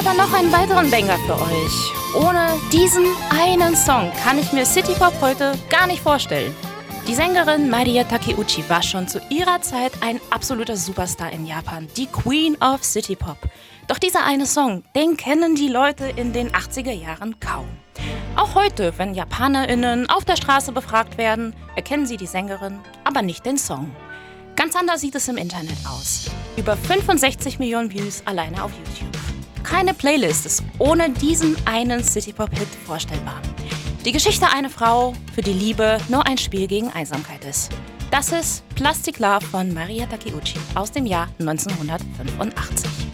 dann noch einen weiteren Banger für euch. Ohne diesen einen Song kann ich mir City Pop heute gar nicht vorstellen. Die Sängerin Maria Takeuchi war schon zu ihrer Zeit ein absoluter Superstar in Japan, die Queen of City Pop. Doch dieser eine Song, den kennen die Leute in den 80er Jahren kaum. Auch heute, wenn JapanerInnen auf der Straße befragt werden, erkennen sie die Sängerin, aber nicht den Song. Ganz anders sieht es im Internet aus. Über 65 Millionen Views alleine auf YouTube. Keine Playlist ist ohne diesen einen City-Pop-Hit vorstellbar. Die Geschichte einer Frau, für die Liebe nur ein Spiel gegen Einsamkeit ist. Das ist Plastic Love von Maria Takeuchi aus dem Jahr 1985.